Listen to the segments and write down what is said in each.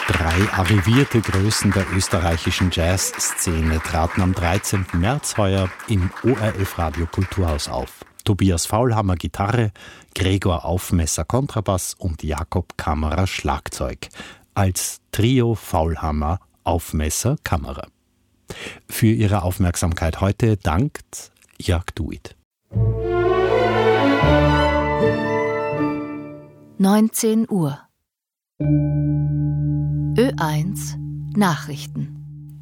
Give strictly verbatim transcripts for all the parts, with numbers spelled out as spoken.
Drei arrivierte Größen der österreichischen Jazzszene traten am dreizehnten März heuer im O R F Radio Kulturhaus auf. Tobias Faulhammer Gitarre, Gregor Aufmesser Kontrabass und Jakob Kammerer Schlagzeug. Als Trio Faulhammer Aufmesser Kammerer. Für Ihre Aufmerksamkeit heute dankt Jörg Duit. neunzehn Uhr. Ö eins Nachrichten.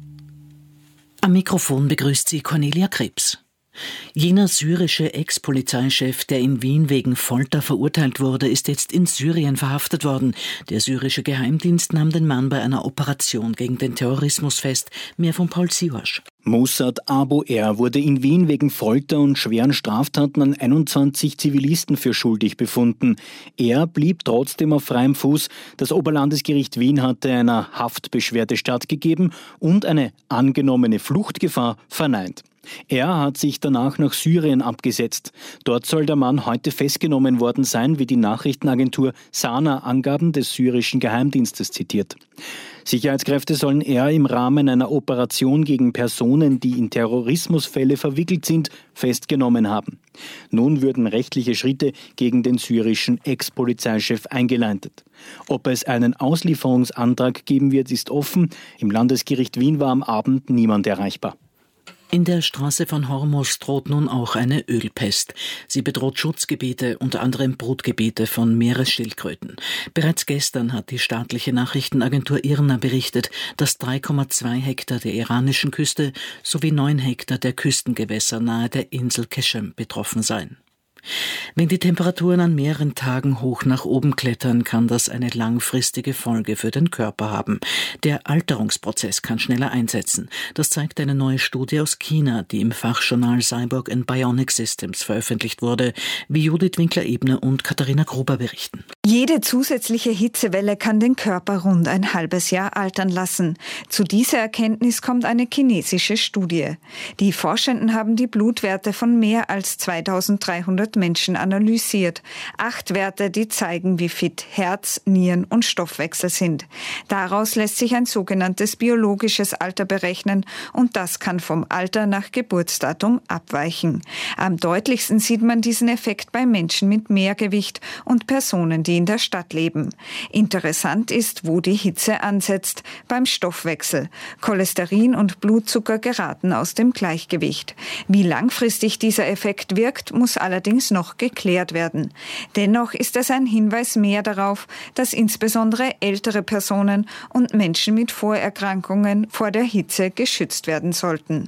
Am Mikrofon begrüßt sie Cornelia Krebs. Jener syrische Ex-Polizeichef, der in Wien wegen Folter verurteilt wurde, ist jetzt in Syrien verhaftet worden. Der syrische Geheimdienst nahm den Mann bei einer Operation gegen den Terrorismus fest. Mehr von Paul Siwasch. Moussad Abu R. wurde in Wien wegen Folter und schweren Straftaten an einundzwanzig Zivilisten für schuldig befunden. Er blieb trotzdem auf freiem Fuß. Das Oberlandesgericht Wien hatte einer Haftbeschwerde stattgegeben und eine angenommene Fluchtgefahr verneint. Er hat sich danach nach Syrien abgesetzt. Dort soll der Mann heute festgenommen worden sein, wie die Nachrichtenagentur Sana Angaben des syrischen Geheimdienstes zitiert. Sicherheitskräfte sollen er im Rahmen einer Operation gegen Personen, die in Terrorismusfälle verwickelt sind, festgenommen haben. Nun würden rechtliche Schritte gegen den syrischen Ex-Polizeichef eingeleitet. Ob es einen Auslieferungsantrag geben wird, ist offen. Im Landesgericht Wien war am Abend niemand erreichbar. In der Straße von Hormuz droht nun auch eine Ölpest. Sie bedroht Schutzgebiete, unter anderem Brutgebiete von Meeresschildkröten. Bereits gestern hat die staatliche Nachrichtenagentur I R N A berichtet, dass drei Komma zwei Hektar der iranischen Küste sowie neun Hektar der Küstengewässer nahe der Insel Keshem betroffen seien. Wenn die Temperaturen an mehreren Tagen hoch nach oben klettern, kann das eine langfristige Folge für den Körper haben. Der Alterungsprozess kann schneller einsetzen. Das zeigt eine neue Studie aus China, die im Fachjournal Cyborg and Bionic Systems veröffentlicht wurde, wie Judith Winkler-Ebner und Katharina Gruber berichten. Jede zusätzliche Hitzewelle kann den Körper rund ein halbes Jahr altern lassen. Zu dieser Erkenntnis kommt eine chinesische Studie. Die Forschenden haben die Blutwerte von mehr als zweitausenddreihundert Menschen analysiert. Acht Werte, die zeigen, wie fit Herz, Nieren und Stoffwechsel sind. Daraus lässt sich ein sogenanntes biologisches Alter berechnen und das kann vom Alter nach Geburtsdatum abweichen. Am deutlichsten sieht man diesen Effekt bei Menschen mit Mehrgewicht und Personen, die in der Stadt leben. Interessant ist, wo die Hitze ansetzt, beim Stoffwechsel. Cholesterin und Blutzucker geraten aus dem Gleichgewicht. Wie langfristig dieser Effekt wirkt, muss allerdings noch geklärt werden. Dennoch ist es ein Hinweis mehr darauf, dass insbesondere ältere Personen und Menschen mit Vorerkrankungen vor der Hitze geschützt werden sollten.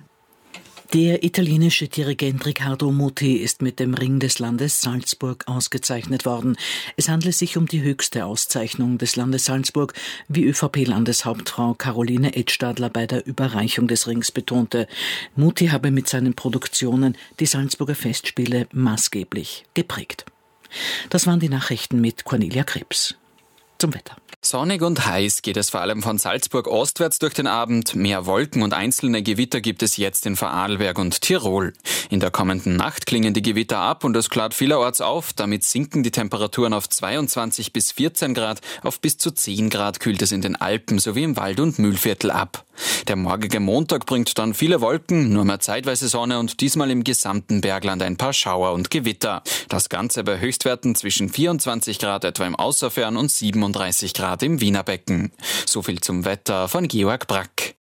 Der italienische Dirigent Riccardo Muti ist mit dem Ring des Landes Salzburg ausgezeichnet worden. Es handelt sich um die höchste Auszeichnung des Landes Salzburg, wie ÖVP-Landeshauptfrau Caroline Edstadler bei der Überreichung des Rings betonte. Muti habe mit seinen Produktionen die Salzburger Festspiele maßgeblich geprägt. Das waren die Nachrichten mit Cornelia Krebs. Zum Wetter. Sonnig und heiß geht es vor allem von Salzburg ostwärts durch den Abend. Mehr Wolken und einzelne Gewitter gibt es jetzt in Vorarlberg und Tirol. In der kommenden Nacht klingen die Gewitter ab und es klart vielerorts auf. Damit sinken die Temperaturen auf zweiundzwanzig bis vierzehn Grad. Auf bis zu zehn Grad kühlt es in den Alpen sowie im Wald- und Mühlviertel ab. Der morgige Montag bringt dann viele Wolken, nur mehr zeitweise Sonne und diesmal im gesamten Bergland ein paar Schauer und Gewitter. Das Ganze bei Höchstwerten zwischen vierundzwanzig Grad etwa im Außerfern und siebenunddreißig Grad im Wiener Becken. So viel zum Wetter von Georg Brack.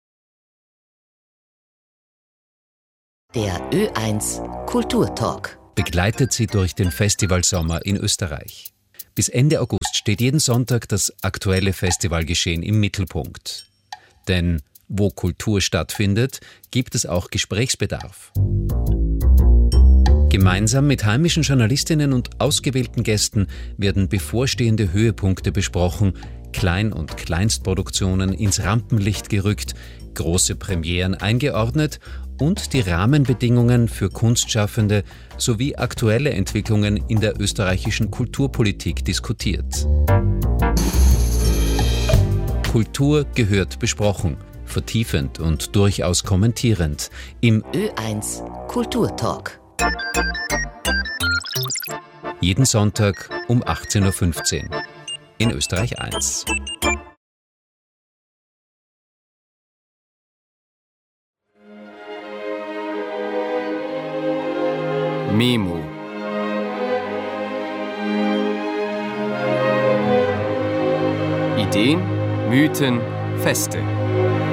Der Ö eins Kulturtalk begleitet Sie durch den Festivalsommer in Österreich. Bis Ende August steht jeden Sonntag das aktuelle Festivalgeschehen im Mittelpunkt. Denn wo Kultur stattfindet, gibt es auch Gesprächsbedarf. Gemeinsam mit heimischen Journalistinnen und ausgewählten Gästen werden bevorstehende Höhepunkte besprochen, Klein- und Kleinstproduktionen ins Rampenlicht gerückt, große Premieren eingeordnet und die Rahmenbedingungen für Kunstschaffende sowie aktuelle Entwicklungen in der österreichischen Kulturpolitik diskutiert. Kultur gehört besprochen, vertiefend und durchaus kommentierend im Ö eins Kulturtalk. Jeden Sonntag um achtzehn Uhr fünfzehn in Österreich eins. Memo. Ideen, Mythen, Feste.